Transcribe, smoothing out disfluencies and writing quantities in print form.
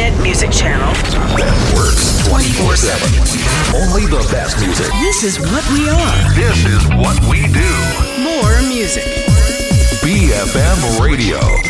independent music channel that works 24/7. Only the best music. This is what we are. This is what we do. More music. BFM Radio.